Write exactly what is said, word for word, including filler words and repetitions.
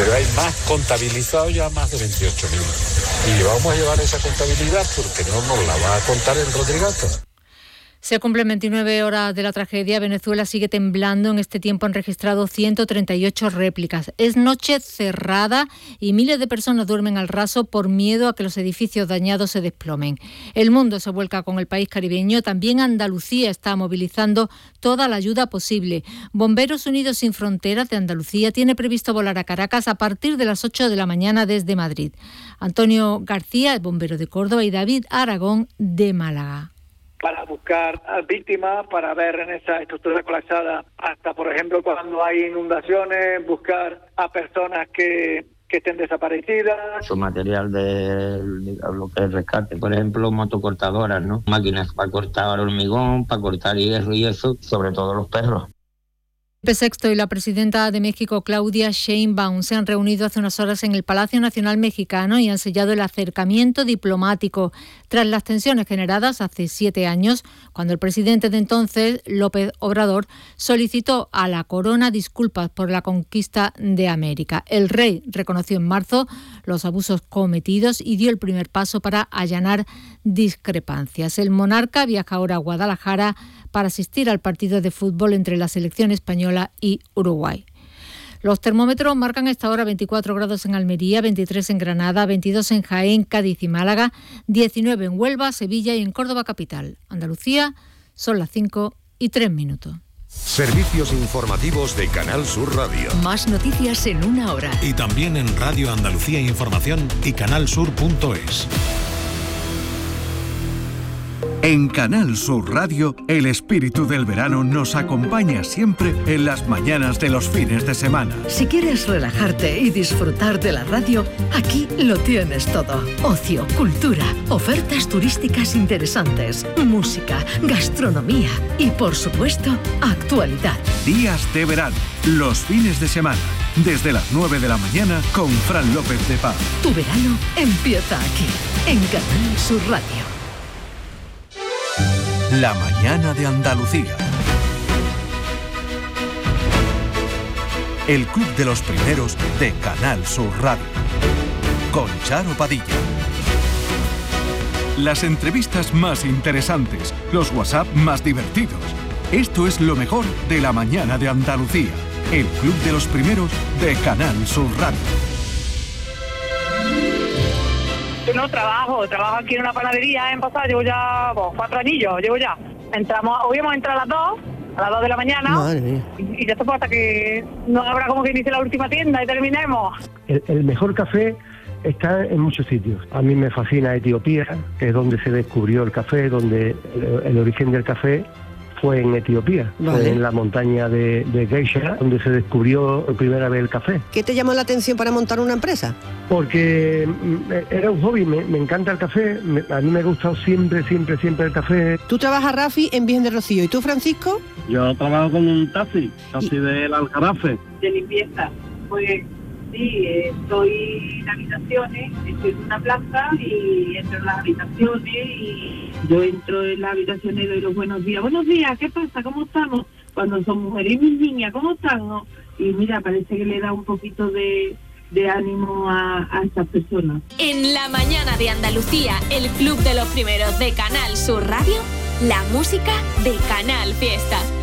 pero hay más contabilizados, ya más de veintiocho mil. Y vamos a llevar esa contabilidad porque no nos la va a contar el Rodrigazo. Se cumplen veintinueve horas de la tragedia. Venezuela sigue temblando. En este tiempo han registrado ciento treinta y ocho réplicas. Es noche cerrada y miles de personas duermen al raso por miedo a que los edificios dañados se desplomen. El mundo se vuelca con el país caribeño. También Andalucía está movilizando toda la ayuda posible. Bomberos Unidos Sin Fronteras de Andalucía tiene previsto volar a Caracas a partir de las ocho de la mañana desde Madrid. Antonio García, el bombero de Córdoba, y David Aragón de Málaga. Para buscar a víctimas, para ver en esa estructura colapsada, hasta por ejemplo cuando hay inundaciones, buscar a personas que, que estén desaparecidas. Su material de lo que es rescate, por ejemplo, motocortadoras, ¿no? Máquinas para cortar hormigón, para cortar hierro y eso, sobre todo los perros. Felipe sexto y la presidenta de México, Claudia Sheinbaum, se han reunido hace unas horas en el Palacio Nacional Mexicano y han sellado el acercamiento diplomático tras las tensiones generadas hace siete años, cuando el presidente de entonces, López Obrador, solicitó a la corona disculpas por la conquista de América. El rey reconoció en marzo los abusos cometidos y dio el primer paso para allanar discrepancias. El monarca viaja ahora a Guadalajara para asistir al partido de fútbol entre la selección española y Uruguay. Los termómetros marcan a esta hora veinticuatro grados en Almería, veintitrés en Granada, veintidós en Jaén, Cádiz y Málaga, diecinueve en Huelva, Sevilla y en Córdoba capital. Andalucía, son las cinco y tres minutos. Servicios informativos de Canal Sur Radio. Más noticias en una hora. Y también en Radio Andalucía Información y canalsur punto es. En Canal Sur Radio, el espíritu del verano nos acompaña siempre en las mañanas de los fines de semana. Si quieres relajarte y disfrutar de la radio, aquí lo tienes todo. Ocio, cultura, ofertas turísticas interesantes, música, gastronomía y, por supuesto, actualidad. Días de verano, los fines de semana, desde las nueve de la mañana con Fran López de Paz. Tu verano empieza aquí, en Canal Sur Radio. La mañana de Andalucía. El club de los primeros de Canal Sur Radio. Con Charo Padilla. Las entrevistas más interesantes, los WhatsApp más divertidos. Esto es lo mejor de la mañana de Andalucía. El club de los primeros de Canal Sur Radio. Yo no trabajo, trabajo aquí en una panadería en Pasada, llevo ya pues, cuatro anillos, llevo ya. Entramos, hoy hemos entrado a las dos, a las dos de la mañana, Madre mía. y, y ya se puede hasta que no habrá como que inicie la última tienda y terminemos. El, el mejor café está en muchos sitios. A mí me fascina Etiopía, que es donde se descubrió el café, donde el, el origen del café fue en Etiopía, vale. Fue en la montaña de, de Geisha, donde se descubrió por primera vez el café. ¿Qué te llamó la atención para montar una empresa? Porque era un hobby, me, me encanta el café, me, a mí me ha gustado siempre, siempre, siempre el café. Tú trabajas, Rafi, en Virgen del Rocío, ¿y tú, Francisco? Yo trabajo con un taxi, taxi ¿Y? del Aljarafe. De limpieza, pues sí, estoy en habitaciones, estoy en una plaza y entro en las habitaciones y yo entro en las habitaciones y doy los buenos días. Buenos días, ¿qué pasa? ¿Cómo estamos? Cuando son mujeres y mis niñas, ¿cómo están? ¿No? Y mira, parece que le da un poquito de, de ánimo a, a estas personas. En la mañana de Andalucía, el club de los primeros de Canal Sur Radio, la música de Canal Fiesta.